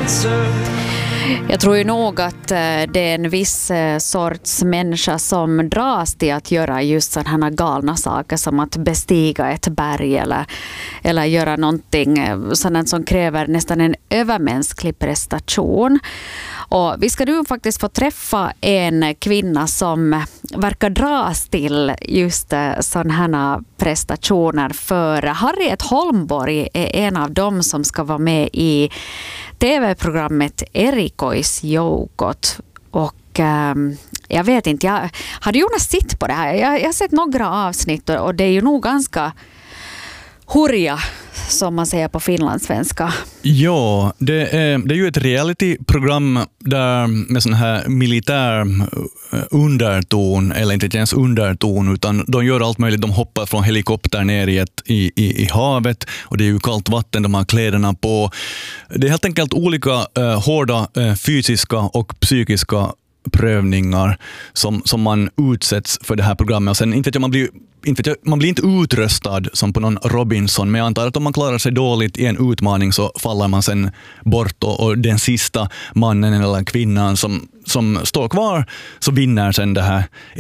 answer. Jag tror ju nog att det är en viss sorts människa som dras till att göra just sådana galna saker som att bestiga ett berg eller göra någonting sådant som kräver nästan en övermänsklig prestation. Och vi ska nu faktiskt få träffa en kvinna som verkar dras till just sådana här prestationer, för Harriet Holmborg är en av dem som ska vara med i TV-programmet Erikoisjoukot. Och jag vet inte, hade Jonas sett på det här? Jag har sett några avsnitt och det är ju nog ganska hurja, som man säger på finlandssvenska. Ja, det är ju ett realityprogram där med sån här militär underton, eller inte ens underton, utan de gör allt möjligt. De hoppar från helikopter ner i havet, och det är ju kallt vatten, de har kläderna på. Det är helt enkelt olika hårda fysiska och psykiska prövningar som man utsätts för det här programmet. Och sen man blir inte utröstad som på någon Robinson, men jag antar att om man klarar sig dåligt i en utmaning så faller man sen bort, och den sista mannen eller kvinnan som står kvar så vinner sen det här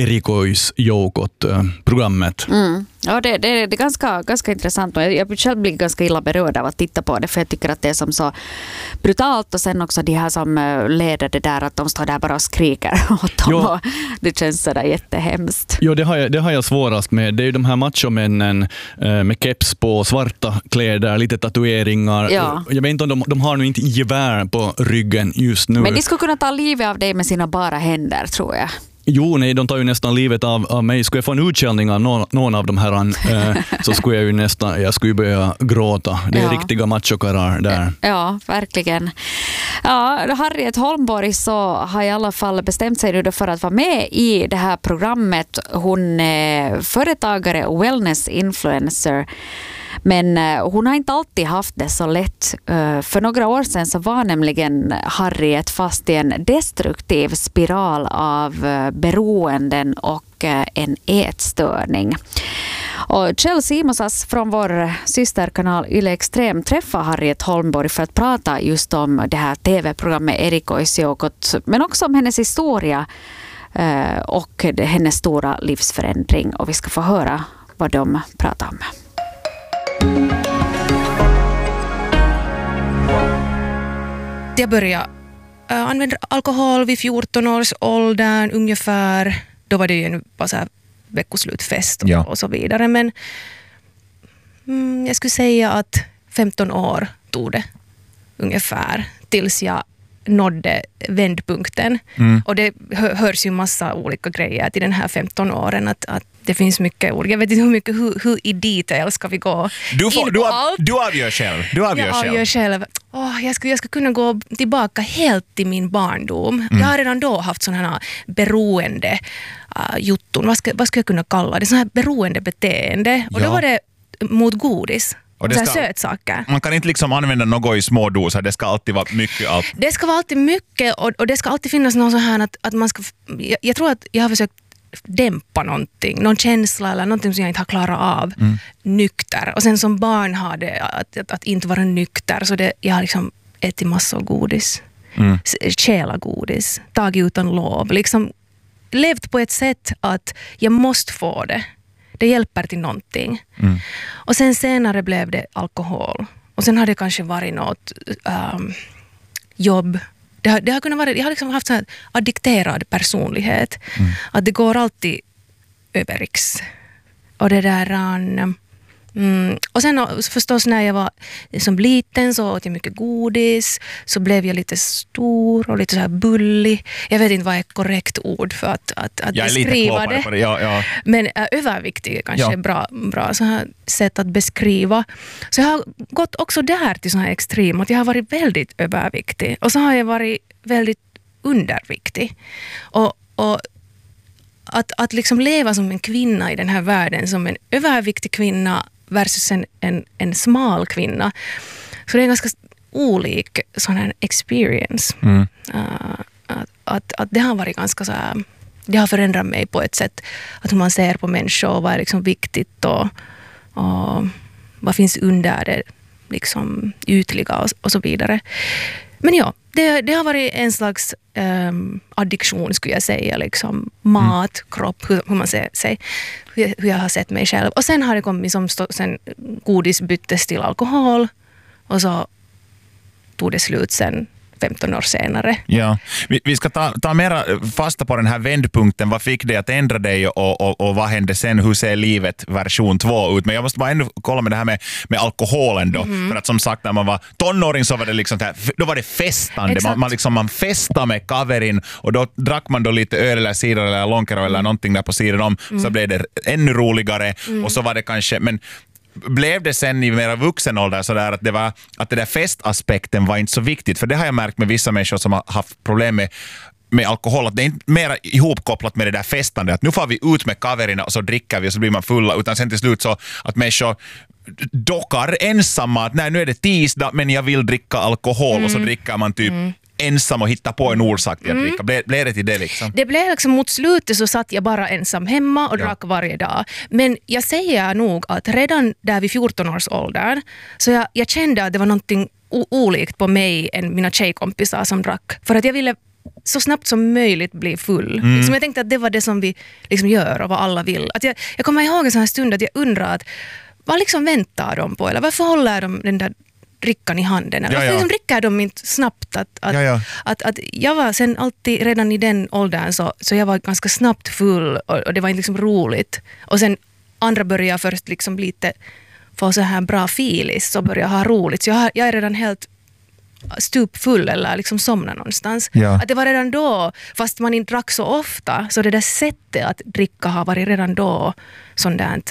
Erikoisjoukot-programmet. Ja, det är ganska intressant, och jag själv blir ganska illa berörd av att titta på det, för jag tycker att det är som så brutalt, och sen också de här som leder det där, att de står där bara och skriker åt dem, och det känns sådär jättehemskt. Ja, det har jag svårast med. Det är ju de här machomännen med keps på, svarta kläder, lite tatueringar. Ja. Jag vet inte om de har nog inte gevär på ryggen just nu. Men de skulle kunna ta livet av dig med sina bara händer, tror jag. Jo, nej, de tar ju nästan livet av mig. Skulle jag få en utskällning av någon av de här så skulle jag skulle börja gråta. Det är riktiga machokarar där. Ja, verkligen. Ja, Harriet Holmborg så har i alla fall bestämt sig nu för att vara med i det här programmet. Hon är företagare och wellness-influencer. Men hon har inte alltid haft det så lätt. För några år sedan så var nämligen Harriet fast i en destruktiv spiral av beroenden och en ätstörning. Och Kjell Simonsas från vår systerkanal Yle Extrem träffade Harriet Holmborg för att prata just om det här TV-programmet Erikoisjoukot, men också om hennes historia och hennes stora livsförändring. Och vi ska få höra vad de pratar om. Jag började använda alkohol vid 14 års åldern ungefär. Då var det ju bara så här veckoslutfest och så vidare. Men jag skulle säga att 15 år tog det ungefär tills jag nådde vändpunkten. Och det hörs ju massa olika grejer till den här 15 åren att det finns mycket ord. Jag vet inte hur i detail ska vi gå. Du avgör själv. Jag avgör själv. Jag skulle kunna gå tillbaka helt till min barndom. Jag har redan då haft sådana här beroende jutton. Vad ska jag kunna kalla det? Sådana här beroende beteende. Och då var det mot godis. Och sötsaker. Man kan inte liksom använda något i små doser. Det ska alltid vara mycket. Det ska vara alltid mycket, och det ska alltid finnas någon så här att man ska... Jag tror att jag har försökt dämpa någon känsla eller någonting som jag inte har klarat av nykter. Och sen som barn har det att inte vara nykter, så jag har liksom ätit massor godis. Käla godis, tagit utan lov. Liksom levt på ett sätt att jag måste få det. Det hjälper till någonting. Och sen senare blev det alkohol. Och sen har det kanske varit något jobb. Det har kunnat vara, jag har liksom haft en addikterad personlighet. Att det går alltid överriks. Och det där... Och sen förstås när jag var som liten så åt jag mycket godis. Så blev jag lite stor och lite så här bullig. Jag vet inte vad är korrekt ord för att beskriva det. Ja. Men överviktig är kanske bra så här sätt att beskriva. Så jag har gått också där till så här extrem. Att jag har varit väldigt överviktig. Och så har jag varit väldigt underviktig. Och att liksom leva som en kvinna i den här världen, som en överviktig kvinna versus en smal kvinna. Så det är en ganska olik sån här experience. Att det har varit ganska så här, det har förändrat mig på ett sätt, att hur man ser på människor, vad är liksom viktigt och vad finns under det liksom ytliga och så vidare. Men ja, det har varit en slags addiktion skulle jag säga, liksom mat, kropp, hur man säger, hur jag har sett mig själv. Och sen har det kommit som sen godis byttes till alkohol och så tog det slut sen 15 år senare. Ja. Vi ska ta mera fasta på den här vändpunkten. Vad fick dig att ändra dig och vad hände sen? Hur ser livet version 2 ut? Men jag måste bara ännu kolla med det här med alkoholen då. För att som sagt, när man var tonåring så var det liksom här, då var det festande. Man festade med kaverin och då drack man då lite öl eller cider eller lonkero eller någonting där på sidan om. Så blev det ännu roligare och så var det kanske... Men blev det sen i mera vuxen ålder så där att det där festaspekten var inte så viktigt, för det har jag märkt med vissa människor som har haft problem med alkohol, att det är inte mer ihopkopplat med det där festande, att nu får vi ut med kaverina och så dricker vi och så blir man fulla, utan sen till slut så att människor dockar ensamma, att nej, nu är det tisdag men jag vill dricka alkohol och så dricker man typ ensam och hitta på en orsak till att dricka. Blev det till det liksom? Det blev liksom mot slutet så satt jag bara ensam hemma och drack varje dag. Men jag säger nog att redan där vid 14-årsåldern så jag kände att det var någonting olikt på mig än mina tjejkompisar som drack. För att jag ville så snabbt som möjligt bli full. Liksom jag tänkte att det var det som vi liksom gör och vad alla vill. Att jag kommer ihåg en sån här stund att jag undrar att vad liksom väntar de på? Eller varför håller de den där drickan i handen? Eller varför liksom dricker de inte snabbt? Att jag var sen alltid redan i den åldern så jag var ganska snabbt full och det var inte liksom roligt. Och sen andra började först liksom lite få så här bra filis så började jag ha roligt. Så jag är redan helt stupfull eller liksom somna någonstans. Ja. Att det var redan då, fast man inte drack så ofta, så det där sättet att dricka har varit redan då sådant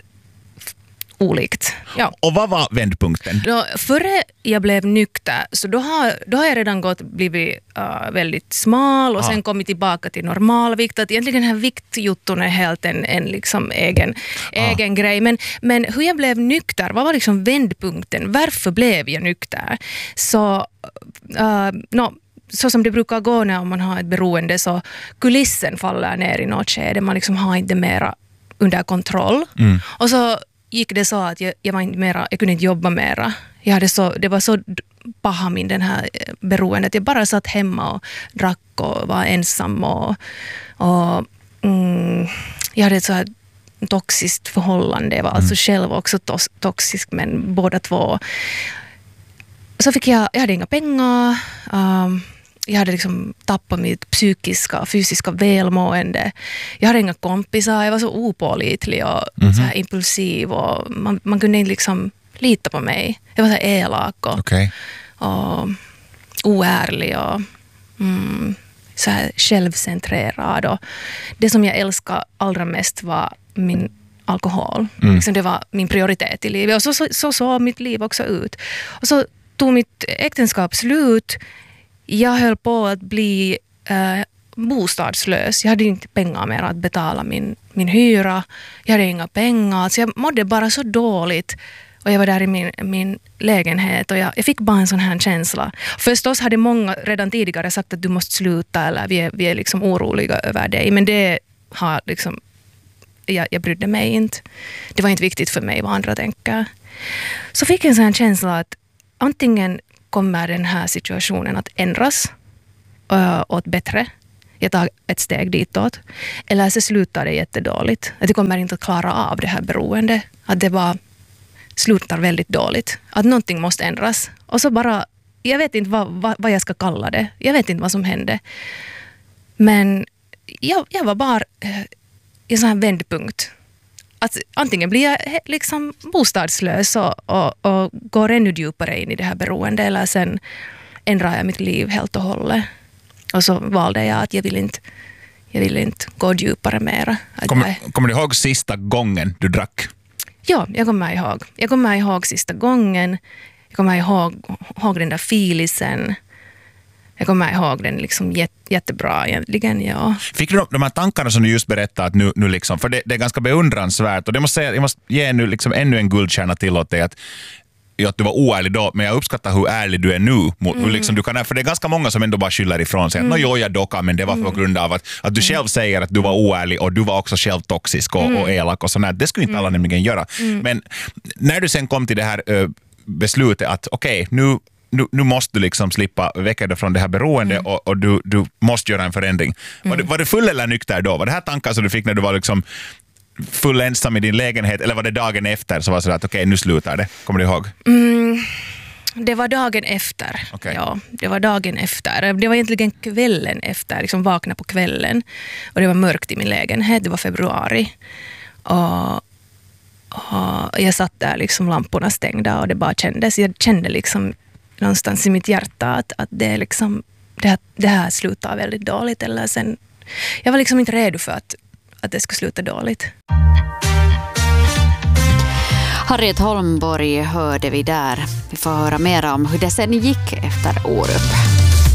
olikt. Ja. Och vad var vändpunkten? Då, före jag blev nykter så då har jag redan blivit väldigt smal och sen kommit tillbaka till normalvikt. Att egentligen den här viktjutton är helt en liksom egen grej. Men hur jag blev nykter, vad var liksom vändpunkten? Varför blev jag nykter? Så som det brukar gå när man har ett beroende så kulissen faller ner i något skede. Man liksom har inte mera under kontroll. Och så gick det så att jag var inte mera, jag kunde inte jobba mera. Det var så paha min den här beroendet. Jag bara satt hemma och drack och var ensam och jag hade ett så här toxiskt förhållande. Jag var alltså själv också toxisk, men båda två. Så jag hade inga pengar. Jag hade liksom tappat mitt psykiska, fysiska välmående. Jag hade inga kompisar. Jag var så opålitlig och så här impulsiv. Och man kunde inte liksom lita på mig. Jag var så här elak och oärlig och så här självcentrerad. Och det som jag älskade allra mest var min alkohol. Liksom det var min prioritet i livet. Och så såg mitt liv också ut. Och så tog mitt äktenskap slut. Jag höll på att bli bostadslös. Jag hade inte pengar mer att betala min hyra. Jag hade inga pengar. Så jag mådde bara så dåligt. Och jag var där i min lägenhet. Och jag fick bara en sån här känsla. Förstås hade många redan tidigare sagt att du måste sluta. Eller vi är liksom oroliga över dig. Men det har liksom... Jag brydde mig inte. Det var inte viktigt för mig vad andra tänker. Så fick jag en sån här känsla att antingen kommer den här situationen att ändras åt bättre. Jag tar ett steg ditåt. Eller så slutar det jättedåligt. Att jag kommer inte att klara av det här beroende. Att det bara slutar väldigt dåligt. Att någonting måste ändras. Och så bara, jag vet inte vad jag ska kalla det. Jag vet inte vad som hände. Men jag var bara i en sån här vändpunkt. Att antingen blir jag liksom bostadslös och går ännu djupare in i det här beroende, eller sen ändrar jag mitt liv helt och hållet. Och så valde jag att jag vill inte gå djupare mera. Kommer du ihåg sista gången du drack? Ja, jag kommer ihåg. Jag kommer ihåg sista gången. Jag kommer ihåg den där filisen. Jag kommer ihåg den liksom jättebra egentligen, ja. Fick du de här tankarna som du just berättade att nu liksom, för det är ganska beundransvärt, och det måste säga, jag måste ge nu liksom ännu en guldkärna till åt dig att du var oärlig då, men jag uppskattar hur ärlig du är nu. Liksom du kan, för det är ganska många som ändå bara skyller ifrån sig. Jag dockar, men det var på grund av att du själv säger att du var oärlig och du var också själv toxisk och elak och sånt. Det skulle inte alla nämligen göra. Men när du sen kom till det här beslutet att okej, nu nu måste du liksom slippa väcka dig från det här beroende och du måste göra en förändring. Var du full eller nykter då? Var det här tankar som du fick när du var liksom full ensam i din lägenhet, eller var det dagen efter så var det så att okej, nu slutar det? Kommer du ihåg? Det var dagen efter. Okay. Ja, det var dagen efter. Det var egentligen kvällen efter, liksom vakna på kvällen. Och det var mörkt i min lägenhet, det var februari. Och jag satt där, liksom lamporna stängda och det bara kändes. Jag kände liksom någonstans i mitt hjärta att det, liksom, det här slutar väldigt dåligt. Eller sen, jag var liksom inte redo för att det skulle sluta dåligt. Harriet Holmborg hörde vi där. Vi får höra mer om hur det sen gick efter Orup.